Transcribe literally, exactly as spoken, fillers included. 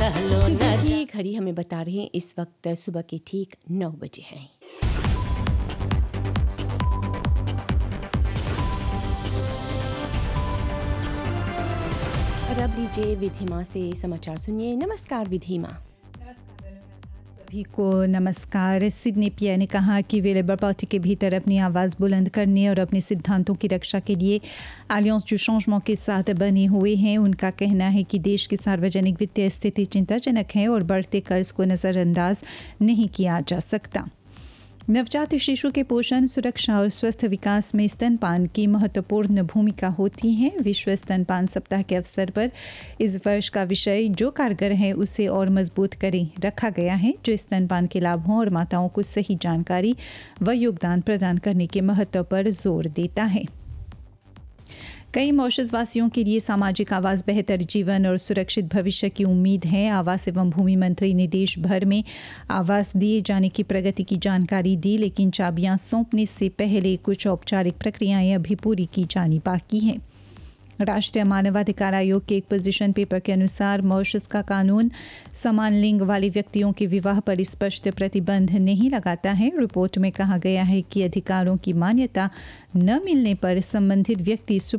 Studio की घड़ी हमें बता रही हैं इस वक्त सुबह के ठीक नौ बजे हैं। और अब लीजिए विधिमा से समाचार सुनिए। नमस्कार विधिमा। सभी को नमस्कार। सिडनी पियर ने कहा कि वे लेबर पार्टी के भीतर अपनी आवाज़ बुलंद करने और अपने सिद्धांतों की रक्षा के लिए एलियंस du changement के साथ बने हुए हैं। उनका कहना है कि देश की सार्वजनिक वित्तीय स्थिति चिंताजनक है और बढ़ते कर्ज को नज़रअंदाज नहीं किया जा सकता। नवजात शिशु के पोषण, सुरक्षा और स्वस्थ विकास में स्तनपान की महत्वपूर्ण भूमिका होती है। विश्व स्तनपान सप्ताह के अवसर पर इस वर्ष का विषय जो कारगर है उसे और मजबूत करें रखा गया है, जो स्तनपान के लाभों और माताओं को सही जानकारी व योगदान प्रदान करने के महत्व पर जोर देता है। कई मॉरिशस वासियों के लिए सामाजिक आवास बेहतर जीवन और सुरक्षित भविष्य की उम्मीद है। आवास एवं भूमि मंत्री ने देश भर में आवास दिए जाने की प्रगति की जानकारी दी, लेकिन चाबियां सौंपने से पहले कुछ औपचारिक प्रक्रियाएं अभी पूरी की जानी बाकी हैं। राष्ट्रीय मानवाधिकार आयोग के एक पोजीशन पेपर के अनुसार मॉरिशस का कानून समान लिंग वाले व्यक्तियों के विवाह पर स्पष्ट प्रतिबंध नहीं लगाता है। रिपोर्ट में कहा गया है कि अधिकारों की मान्यता न मिलने पर संबंधित व्यक्ति